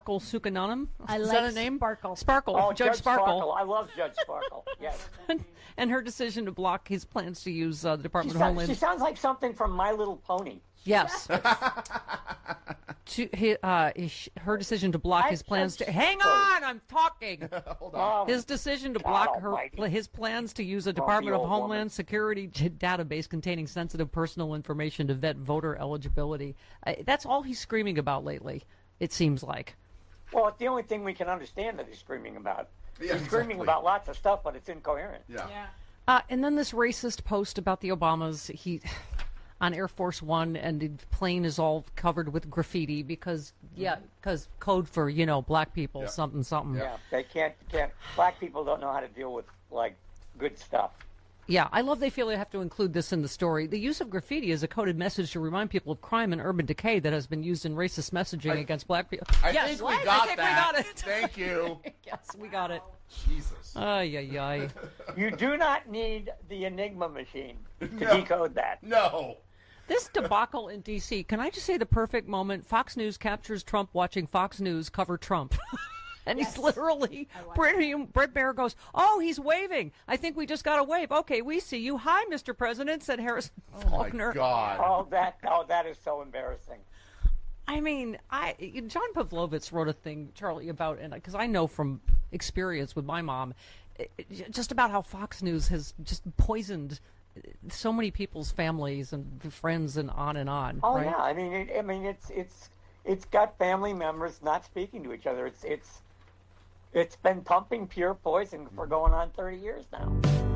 Sparkle Sukananam. I Is like that a name? Sparkle. Sparkle. Oh, Judge Sparkle. I love Judge Sparkle. Yes. And her decision to block his plans to use the She Department of sounds, Homeland. she sounds like something from My Little Pony. Yes. Her decision to block his plans to... Hang on! I'm talking! Hold on. Oh, His decision to God block almighty. his plans to use a Department of old Homeland woman. Security database containing sensitive personal information to vet voter eligibility. That's all he's screaming about lately, it seems like. Well, it's the only thing we can understand that he's screaming about. Yeah, He's screaming exactly. about lots of stuff, but it's incoherent. Yeah. And then this racist post about the Obamas, on Air Force One, and the plane is all covered with graffiti because code for, black people, Yeah. something. Yeah, they can't. Black people don't know how to deal with good stuff. Yeah, I love they feel they have to include this in the story. The use of graffiti is a coded message to remind people of crime and urban decay that has been used in racist messaging against black people. I think we got that. We got it. Thank you. Yes, we got it. Jesus. Ay, ay, ay. You do not need the Enigma machine to No. decode that. No. This debacle in D.C., can I just say the perfect moment? Fox News captures Trump watching Fox News cover Trump. And he's literally, Brett Baier goes, oh, he's waving. I think we just got a wave. Okay, we see you. Hi, Mr. President, said Harrison Faulkner. My God. That is so embarrassing. I mean, John Pavlovitz wrote a thing, Charlie, about, and because I know from experience with my mom, just about how Fox News has just poisoned so many people's families and friends and on and on. Oh right? yeah, I mean it's got family members not speaking to each other. It's been pumping pure poison for going on 30 years now.